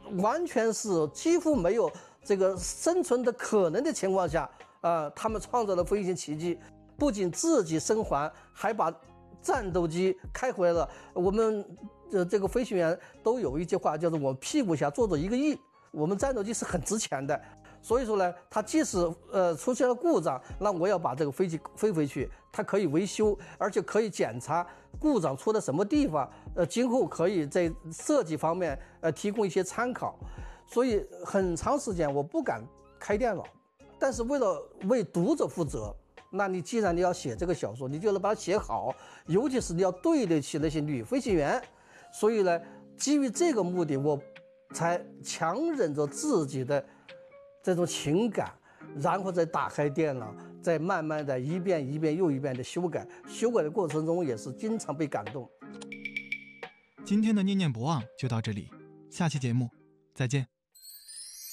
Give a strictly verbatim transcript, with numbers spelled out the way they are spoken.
完全是几乎没有这个生存的可能的情况下，呃，他们创造了飞行奇迹，不仅自己生还，还把战斗机开回来了。我们呃这个飞行员都有一句话，叫做我屁股下坐着一个亿。我们战斗机是很值钱的，所以说呢，它即使呃出现了故障，那我要把这个飞机飞回去，它可以维修，而且可以检查故障出在什么地方，呃，今后可以在设计方面呃提供一些参考。所以很长时间我不敢开电脑，但是为了为读者负责，那你既然你要写这个小说，你就要把它写好，尤其是你要对得起那些女飞行员。所以呢，基于这个目的，我才强忍着自己的这种情感，然后再打开电脑，再慢慢的一遍一遍又一遍的修改。修改的过程中也是经常被感动。 今天的念念不忘就到这里，下期节目再见。